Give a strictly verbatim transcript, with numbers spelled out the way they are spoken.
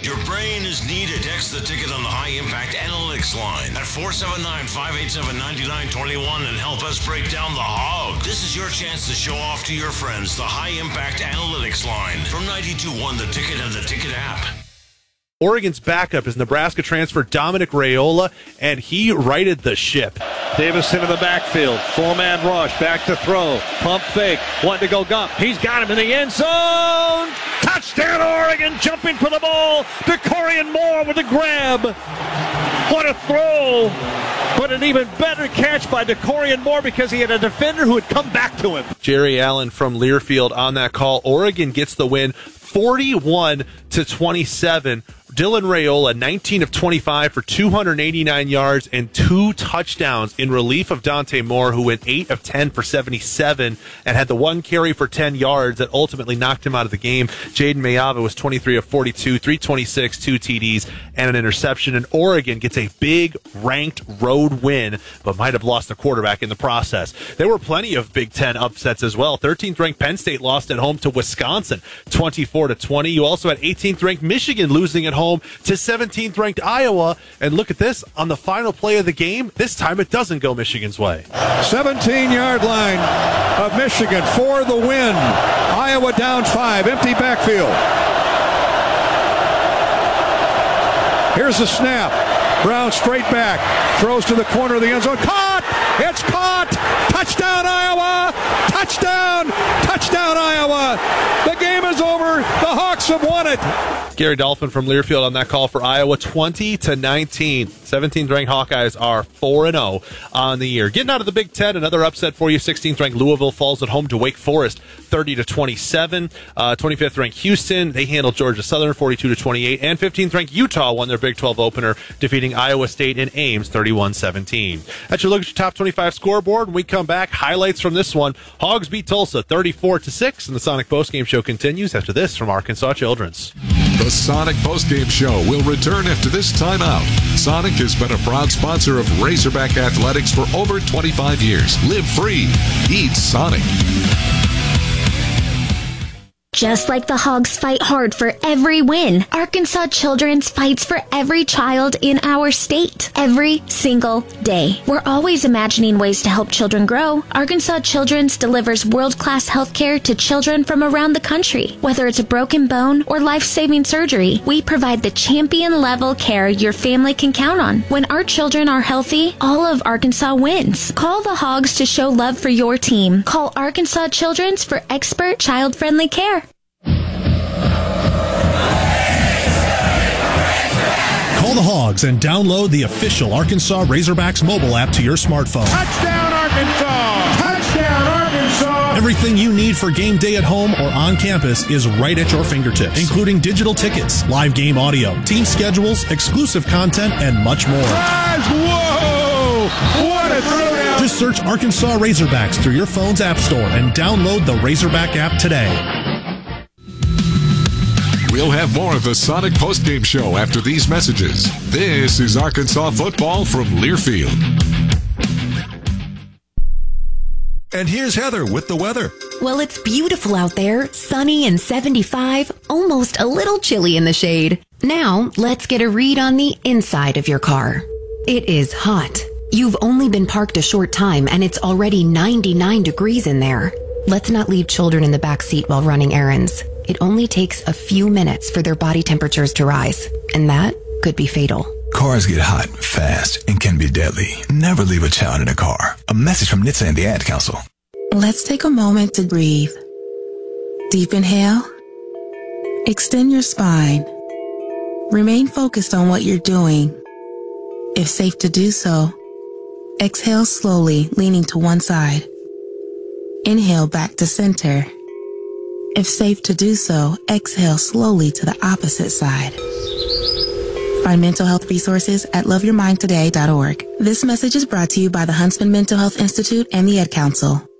Your brain is needed. Text the ticket on the High Impact Analytics line at four seven nine, five eight seven, nine nine two one and help us break down the hog. This is your chance to show off to your friends the High Impact Analytics line from ninety-two point one The Ticket and the Ticket app. Oregon's backup is Nebraska transfer Dominic Raiola, and he righted the ship. Davison in the backfield, four-man rush, back to throw, pump fake, wanting to go Gump. He's got him in the end zone. Touchdown Oregon, jumping for the ball. DeCorian Moore with a grab. What a throw, but an even better catch by DeCorian Moore because he had a defender who had come back to him. Jerry Allen from Learfield on that call. Oregon gets the win forty-one to twenty-seven. Dylan Raiola, nineteen of twenty-five for two hundred eighty-nine yards and two touchdowns in relief of Dante Moore, who went eight of ten for seventy-seven and had the one carry for ten yards that ultimately knocked him out of the game. Jaden Mayava was twenty-three of forty-two, three twenty-six, two T Ds, and an interception. And Oregon gets a big ranked road win, but might have lost the quarterback in the process. There were plenty of Big Ten upsets as well. thirteenth ranked Penn State lost at home to Wisconsin, twenty-four to twenty. You also had eighteenth ranked Michigan losing at home to seventeenth ranked Iowa. And look at this, on the final play of the game, this time it doesn't go Michigan's way. seventeen-yard line of Michigan for the win. Iowa down five, empty backfield. Here's the snap. Brown straight back, throws to the corner of the end zone. Caught! It's caught! Touchdown Iowa! Touchdown! Touchdown Iowa! The game is over. The Hawks have won it. Gary Dolphin from Learfield on that call for Iowa, twenty to nineteen. seventeenth ranked Hawkeyes are four and oh on the year. Getting out of the Big Ten, another upset for you. sixteenth ranked Louisville falls at home to Wake Forest, thirty to twenty-seven. Uh, twenty-fifth ranked Houston, they handled Georgia Southern, forty-two to twenty-eight. And fifteenth ranked Utah won their Big twelve opener, defeating Iowa State in Ames, thirty-one seventeen. That's your look at your top twenty-five scoreboard. When we come back, highlights from this one. Hogs beat Tulsa, thirty-four to six, and the Sonic Postgame Show continues after this from Arkansas Children's. The Sonic Postgame Show will return after this timeout. Sonic has been a proud sponsor of Razorback Athletics for over twenty-five years. Live free. Eat Sonic. Just like the Hogs fight hard for every win, Arkansas Children's fights for every child in our state, every single day. We're always imagining ways to help children grow. Arkansas Children's delivers world-class health care to children from around the country. Whether it's a broken bone or life-saving surgery, we provide the champion-level care your family can count on. When our children are healthy, all of Arkansas wins. Call the Hogs to show love for your team. Call Arkansas Children's for expert child-friendly care. Call the Hogs and download the official Arkansas Razorbacks mobile app to your smartphone. Touchdown Arkansas! Touchdown Arkansas! Everything you need for game day at home or on campus is right at your fingertips, including digital tickets, live game audio, team schedules, exclusive content, and much more. Guys, whoa! What a throwdown! Just search Arkansas Razorbacks through your phone's app store and download the Razorback app today. We'll have more of the Sonic Postgame Show after these messages. This is Arkansas football from Learfield. And here's Heather with the weather. Well, it's beautiful out there, sunny and seventy-five, almost a little chilly in the shade. Now, let's get a read on the inside of your car. It is hot. You've only been parked a short time and it's already ninety-nine degrees in there. Let's not leave children in the back seat while running errands. It only takes a few minutes for their body temperatures to rise, and that could be fatal. Cars get hot, fast, and can be deadly. Never leave a child in a car. A message from N H T S A and the Ad Council. Let's take a moment to breathe. Deep inhale. Extend your spine. Remain focused on what you're doing. If safe to do so, exhale slowly, leaning to one side. Inhale back to center. If safe to do so, exhale slowly to the opposite side. Find mental health resources at love your mind today dot org. This message is brought to you by the Huntsman Mental Health Institute and the Ad Council.